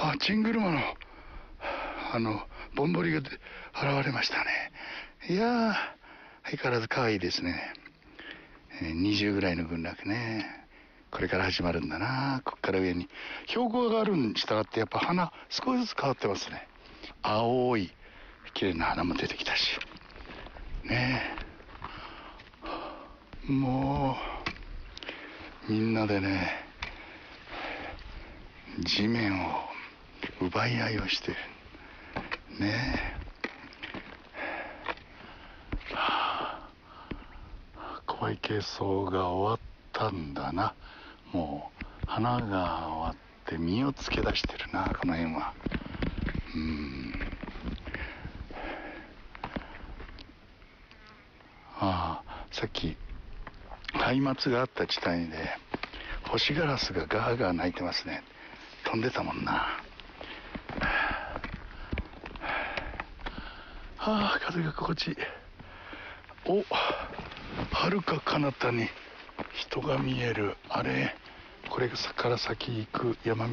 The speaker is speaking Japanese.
チングルマのぼんぼりが現れましたね。いやー、相変わらず可愛いですね。20ぐらいの群落ね。これから始まるんだな。こっから上に標高があるに従ってやっぱ花少しずつ変わってますね。青い綺麗な花も出てきたしね。もうみんなでね、地面を奪い合いをしてるね。小池草が終わったんだな。もう花が終わって実をつけ出してるな、この辺は。さっき松明があった地帯でホシガラスがガーガー鳴いてますね。飛んでたもんな。風が心地いい。遥か彼方に人が見える。あれ、これから先行く山道